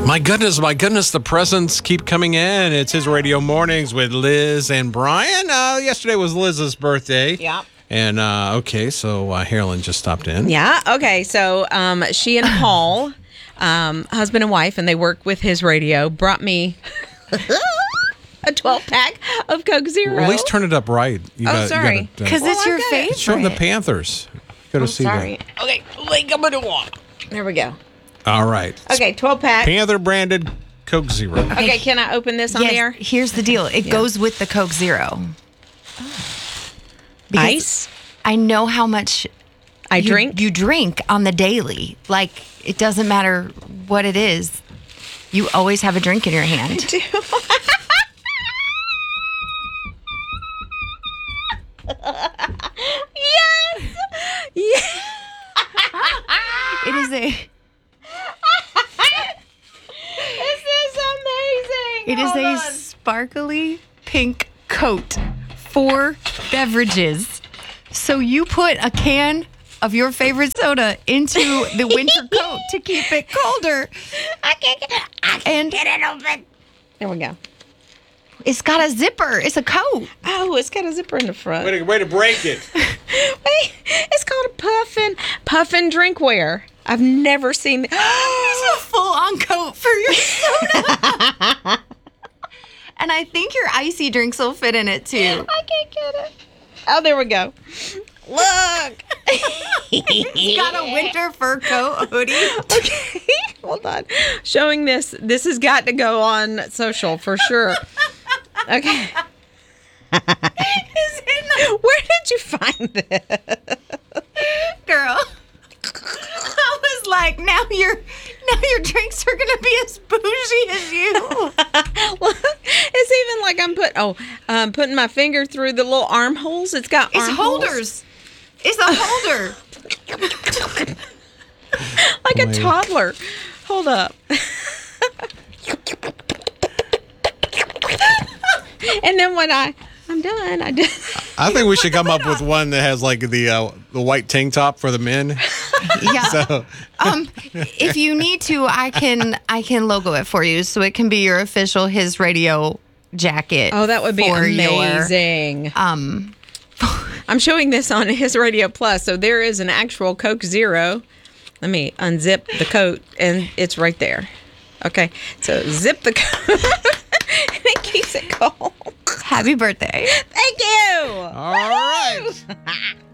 My goodness, the presents keep coming in. It's his radio mornings with Liz and Brian. Yesterday was Liz's birthday. Yeah. And, so Harlan just stopped in. Yeah, okay. So she and Paul, husband and wife, and they work with his radio, brought me a 12-pack of Coke Zero. Well, at least turn it up right. Sorry. Because it's your favorite. Show them the Panthers. Gotta see Sorry. that. Okay, there we go. All right. Okay, 12-pack. Panther branded Coke Zero. Okay, can I open this on the air? Here's the deal. It goes with the Coke Zero. Because Ice? I know how much you drink on the daily. Like, it doesn't matter what it is. You always have a drink in your hand. Yes! Yes! It is a... This is amazing! It is Hold a on. sparkly pink coat for beverages. So you put a can of your favorite soda into the winter coat to keep it colder. I can't get it open. There we go. It's got a zipper. It's a coat. Oh, it's got a zipper in the front. Way to break it. Wait, it's called a puffin drinkware. I've never seen It's a full-on coat for your soda. And I think your icy drinks will fit in it, too. I can't get it. Oh, there we go. Look. It's got a winter fur coat hoodie. Okay, hold on. Showing this. This has got to go on social for sure. Okay. Where did you find this? Girl. I was like, now your drinks are gonna be as bougie as you. Look, it's even like I'm putting my finger through the little armholes. It's got Holders. It's a holder. like a toddler. Hold up. And then when I'm done, I did. I think we should come up with one that has like the white tank top for the men. Yeah. So If you need to, I can logo it for you, so it can be your official His Radio jacket. Oh, that would be for amazing. I'm showing this on His Radio Plus, so there is an actual Coke Zero. Let me unzip the coat, and it's right there. Okay, so zip the coat, and it keeps it cold. Happy birthday. Thank you. all right.